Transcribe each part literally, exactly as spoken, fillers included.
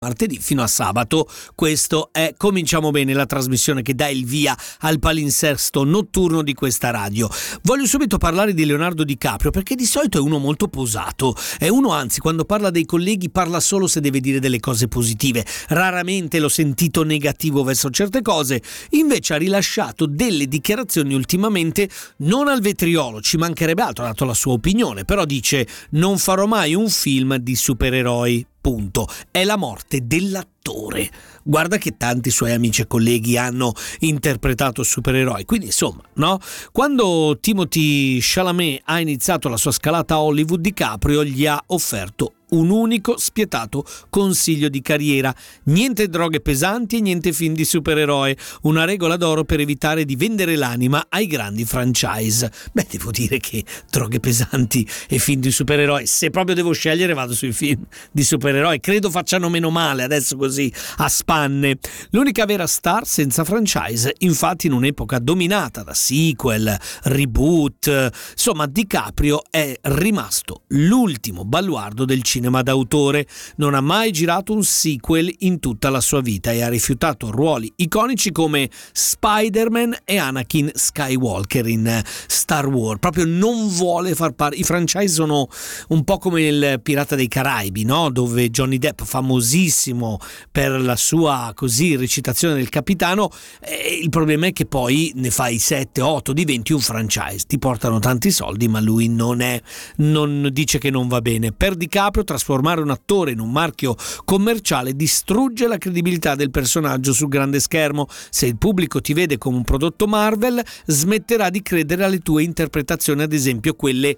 martedì fino a sabato. Questo è Cominciamo Bene, la trasmissione che dà il via al palinsesto notturno di questa radio. Voglio subito parlare di Leonardo DiCaprio, perché di solito è uno molto posato, è uno, anzi, quando parla dei colleghi parla solo se deve dire delle cose positive, raramente l'ho sentito negativo verso certe cose. Invece ha rilasciato delle dichiarazioni ultimamente, non al vetriolo, ci mancherebbe altro, ha dato la sua opinione, però dice: non farò mai un film di supereroi. Punto. È la morte dell'attore. Guarda che tanti suoi amici e colleghi hanno interpretato supereroi, quindi insomma, no? Quando Timothée Chalamet ha iniziato la sua scalata a Hollywood, DiCaprio gli ha offerto un unico spietato consiglio di carriera: niente droghe pesanti e niente film di supereroi, una regola d'oro per evitare di vendere l'anima ai grandi franchise. Beh, devo dire che droghe pesanti e film di supereroi, se proprio devo scegliere vado sui film di supereroi, credo facciano meno male adesso così a spanne. L'unica vera star senza franchise, infatti, in un'epoca dominata da sequel, reboot, insomma DiCaprio è rimasto l'ultimo baluardo del cinema d'autore. Non ha mai girato un sequel in tutta la sua vita e ha rifiutato ruoli iconici come Spider-Man e Anakin Skywalker in Star Wars. Proprio non vuole far parte. I franchise sono un po' come il Pirata dei Caraibi, no? Dove Johnny Depp, famosissimo per la sua così recitazione del capitano, eh, il problema è che poi ne fai sette otto, diventi un franchise, ti portano tanti soldi, ma lui non è, non dice che non va bene. Per DiCaprio trasformare un attore in un marchio commerciale distrugge la credibilità del personaggio sul grande schermo. Se il pubblico ti vede come un prodotto Marvel, smetterà di credere alle tue interpretazioni, ad esempio quelle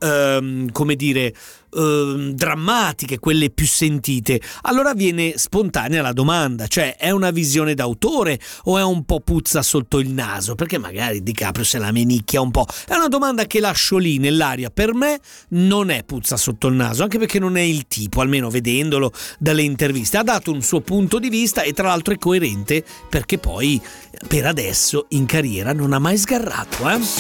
Um, come dire um, drammatiche, quelle più sentite. Allora viene spontanea la domanda, cioè è una visione d'autore o è un po' puzza sotto il naso? Perché magari DiCaprio se la menicchia un po'. È una domanda che lascio lì nell'aria. Per me non è puzza sotto il naso, anche perché non è il tipo, almeno vedendolo dalle interviste. Ha dato un suo punto di vista e tra l'altro è coerente, perché poi per adesso in carriera non ha mai sgarrato, eh?